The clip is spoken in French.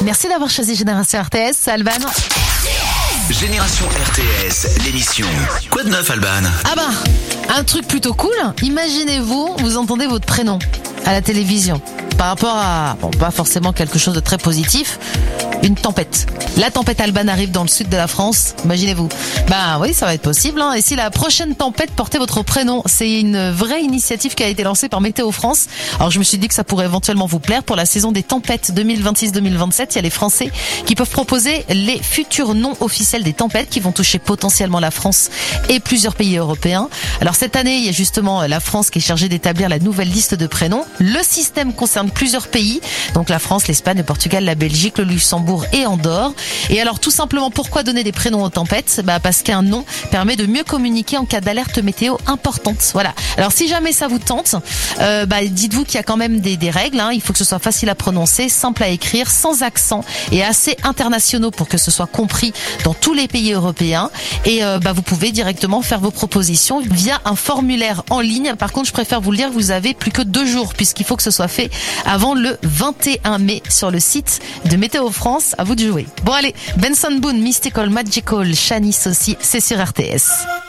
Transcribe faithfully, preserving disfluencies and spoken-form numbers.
Merci d'avoir choisi Génération R T S, Alban. Génération R T S, l'émission. Quoi de neuf, Alban? Ah bah, un truc plutôt cool. Imaginez-vous, vous entendez votre prénom à la télévision. Par rapport à, bon, pas forcément quelque chose de très positif, une tempête. La tempête Alban arrive dans le sud de la France, imaginez-vous. Bah oui, ça va être possible, hein. Et si la prochaine tempête portait votre prénom, c'est une vraie initiative qui a été lancée par Météo France. Alors je me suis dit que ça pourrait éventuellement vous plaire. Pour la saison des tempêtes deux mille vingt-six deux mille vingt-sept, il y a les Français qui peuvent proposer les futurs noms officiels des tempêtes qui vont toucher potentiellement la France et plusieurs pays européens. Alors cette année, il y a justement la France qui est chargée d'établir la nouvelle liste de prénoms. Le système concerne plusieurs pays, donc la France, l'Espagne, le Portugal, la Belgique, le Luxembourg et Andorre. Et alors tout simplement, pourquoi donner des prénoms aux tempêtes? Bah parce qu'un nom permet de mieux communiquer en cas d'alerte météo importante. Voilà. Alors si jamais ça vous tente, euh, bah dites-vous qu'il y a quand même des, des règles. Hein. Il faut que ce soit facile à prononcer, simple à écrire, sans accent et assez internationaux pour que ce soit compris dans tous les pays européens. Et euh, bah vous pouvez directement faire vos propositions via un formulaire en ligne. Par contre, je préfère vous le dire, vous avez plus que deux jours puisqu'il faut que ce soit fait avant le vingt et un mai sur le site de Météo France. À vous de jouer. Bon allez, Benson Boone, Mystical, Magical, Shanice aussi, c'est sur R T S.